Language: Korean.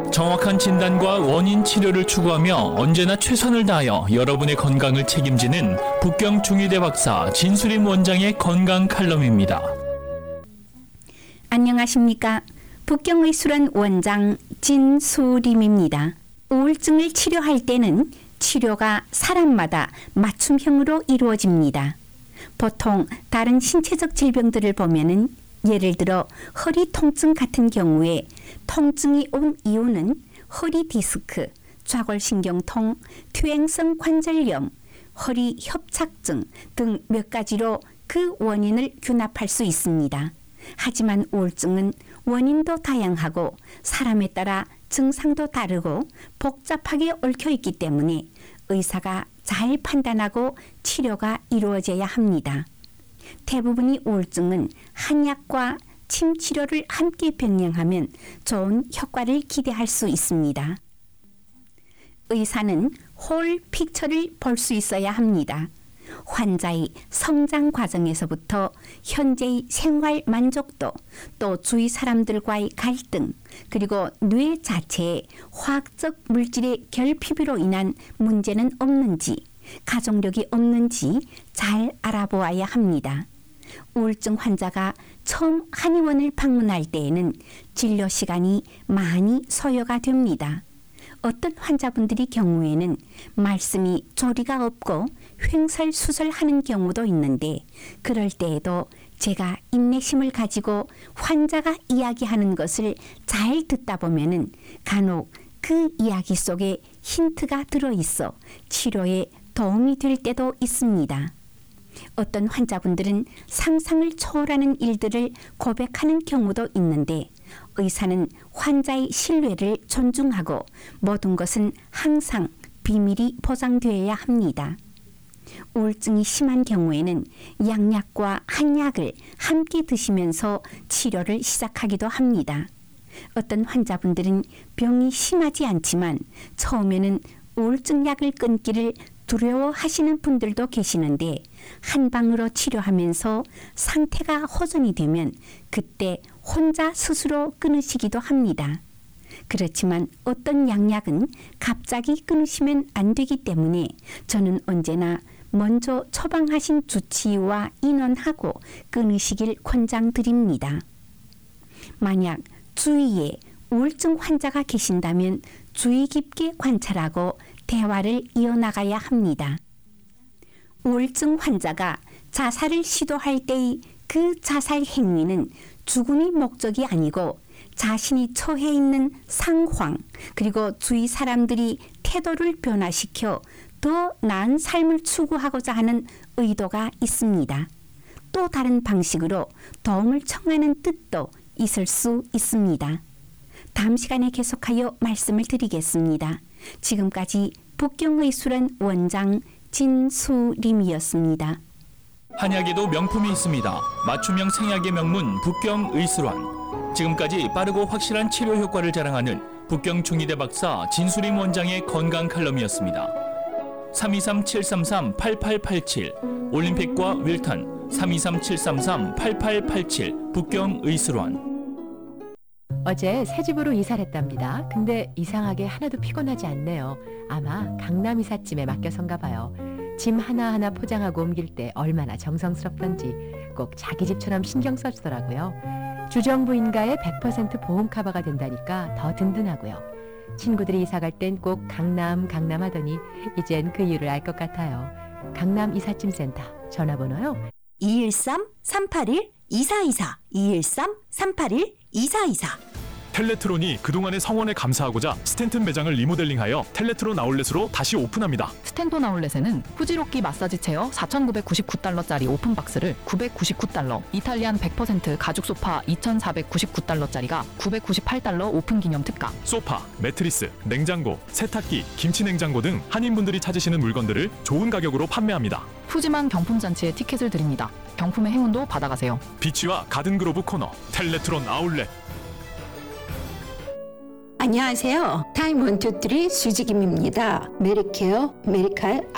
정확한 진단과 원인 치료를 추구하며 언제나 최선을 다하여 여러분의 건강을 책임지는 북경 중의대 박사 진수림 원장의 건강 칼럼입니다. 안녕하십니까. 북경의술원 원장 진수림입니다. 우울증을 치료할 때는 치료가 사람마다 맞춤형으로 이루어집니다. 보통 다른 신체적 질병들을 보면은 예를 들어 허리 통증 같은 경우에 통증이 온 이유는 허리 디스크, 좌골신경통, 퇴행성 관절염, 허리 협착증 등 몇 가지로 그 원인을 규납할 수 있습니다. 하지만 우울증은 원인도 다양하고 사람에 따라 증상도 다르고 복잡하게 얽혀 있기 때문에 의사가 잘 판단하고 치료가 이루어져야 합니다. 대부분의 우울증은 한약과 침 치료를 함께 병행하면 좋은 효과를 기대할 수 있습니다. 의사는 홀 픽처를 볼 수 있어야 합니다. 환자의 성장 과정에서부터 현재의 생활 만족도, 또 주위 사람들과의 갈등, 그리고 뇌 자체에 화학적 물질의 결핍으로 인한 문제는 없는지, 가족력이 없는지 잘 알아보아야 합니다. 우울증 환자가 처음 한의원을 방문할 때에는 진료 시간이 많이 소요가 됩니다. 어떤 환자분들의 경우에는 말씀이 조리가 없고 횡설수설하는 경우도 있는데, 그럴 때에도 제가 인내심을 가지고 환자가 이야기하는 것을 잘 듣다 보면은 간혹 그 이야기 속에 힌트가 들어있어 치료에 도움이 될 때도 있습니다. 어떤 환자분들은 상상을 초월하는 일들을 고백하는 경우도 있는데, 의사는 환자의 신뢰를 존중하고 모든 것은 항상 비밀이 보장되어야 합니다. 우울증이 심한 경우에는 양약과 한약을 함께 드시면서 치료를 시작하기도 합니다. 어떤 환자분들은 병이 심하지 않지만 처음에는 우울증 약을 끊기를 두려워하시는 분들도 계시는데, 한방으로 치료하면서 상태가 호전이 되면 그때 혼자 스스로 끊으시기도 합니다. 그렇지만 어떤 양약은 갑자기 끊으시면 안 되기 때문에 저는 언제나 먼저 처방하신 주치의와 인원하고 끊으시길 권장드립니다. 만약 주위에 우울증 환자가 계신다면 주의 깊게 관찰하고 대화를 이어나가야 합니다. 우울증 환자가 자살을 시도할 때의 그 자살 행위는 죽음이 목적이 아니고 자신이 처해 있는 상황, 그리고 주위 사람들이 태도를 변화시켜 더 나은 삶을 추구하고자 하는 의도가 있습니다. 또 다른 방식으로 도움을 청하는 뜻도 있을 수 있습니다. 다음 시간에 계속하여 말씀을 드리겠습니다. 지금까지 북경의술원 원장 진수림이었습니다. 한약에도 명품이 있습니다. 맞춤형 생약의 명문 북경의술원. 지금까지 빠르고 확실한 치료 효과를 자랑하는 북경 중의대 박사 진수림 원장의 건강 칼럼이었습니다. 323-733-8887 올림픽과 윌턴 323-733-8887 북경의술원. 어제 새 집으로 이사를 했답니다. 근데 이상하게 하나도 피곤하지 않네요. 아마 강남 이삿짐에 맡겨선가 봐요. 짐 하나하나 포장하고 옮길 때 얼마나 정성스럽던지 꼭 자기 집처럼 신경 써주더라고요. 주정부인가에 100% 보험 커버가 된다니까 더 든든하고요. 친구들이 이사갈 땐 꼭 강남 하더니 이젠 그 이유를 알 것 같아요. 강남 이삿짐센터 전화번호요. 213-381-2424 213-381-2424. 텔레트론이 그동안의 성원에 감사하고자 스탠튼 매장을 리모델링하여 텔레트론 아울렛으로 다시 오픈합니다. 스탠톤 아울렛에는 후지로키 마사지 체어 4,999달러짜리 오픈박스를 999달러, 이탈리안 100% 가죽 소파 2,499달러짜리가 998달러 오픈 기념 특가. 소파, 매트리스, 냉장고, 세탁기, 김치 냉장고 등 한인분들이 찾으시는 물건들을 좋은 가격으로 판매합니다. 푸짐한 경품 잔치에 티켓을 드립니다. 경품의 행운도 받아가세요. 비치와 가든그로브 코너 텔레트론 아울렛. 안녕하세요. 타임 1, 2, 3 수지김입니다. 메리케어 메디칼